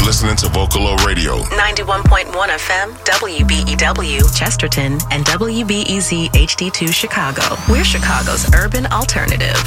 listening to Vocalo Radio. 91.1 FM, WBEW, Chesterton, and WBEZ HD2 Chicago. We're Chicago's urban alternative.